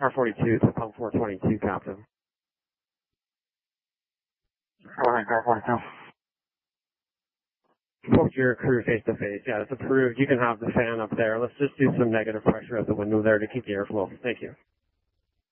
R42 to pump 422, Captain. Alright, R42. Spoke to your crew face to face. Yeah, it's approved. You can have the fan up there. Let's just do some negative pressure at the window there to keep the airflow. Thank you.